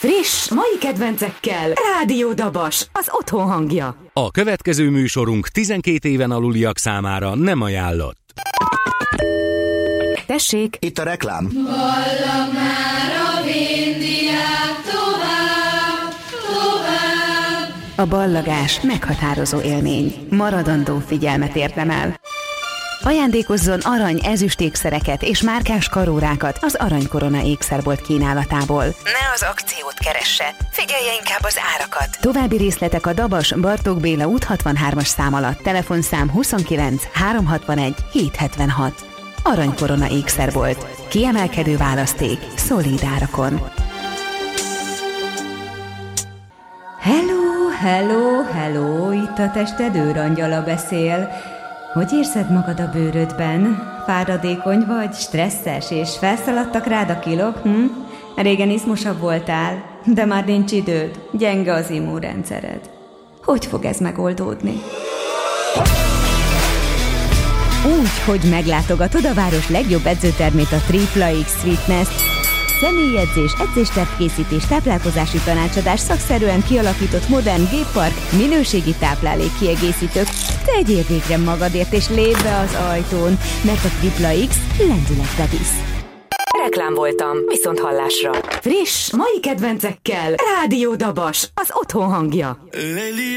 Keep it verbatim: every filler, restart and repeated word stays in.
Friss, mai kedvencekkel Rádió Dabas, az otthon hangja. A következő műsorunk tizenkét éven aluliak számára nem ajánlott. Tessék! Itt a reklám. Ballag már a vindiák tovább, tovább. A ballagás meghatározó élmény. Maradandó figyelmet érdemel. Ajándékozzon arany, ezüst ékszereket és márkás karórákat az Aranykorona ékszerbolt kínálatából. Ne az akciót keresse, figyelje inkább az árakat. További részletek a Dabas Bartók Béla út hatvanhármas szám alatt. Telefonszám huszonkilenc háromszázhatvanegy hétszázhetvenhat. Aranykorona ékszerbolt. Kiemelkedő választék, szolíd árakon. Hello, hello, hello, itt a tested őrangyala beszél. Hogy érzed magad a bőrödben? Fáradékony vagy, stresszes, és felszaladtak rád a kilók? Hm? Régen izmosabb voltál, de már nincs időd, gyenge az immunrendszered. Hogy fog ez megoldódni? Úgy, hogy meglátogatod a város legjobb edzőtermét, a Tripla X Fitness. Személyedzés, edzéstervkészítés, táplálkozási tanácsadás, szakszerűen kialakított modern géppark, minőségi táplálékkiegészítők. Tegyél végre magadért és lépj be az ajtón, mert a Tripla X lendületbe visz. Reklám voltam, viszont hallásra. Friss, mai kedvencekkel Rádió Dabas, az otthon hangja.